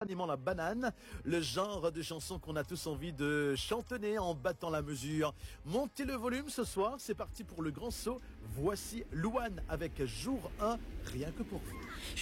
animant la banane, le genre de chanson qu'on a tous envie de chantonner en battant la mesure. Montez le volume ce soir, c'est parti pour le grand saut. Voici Louane avec jour 1, rien que pour vous.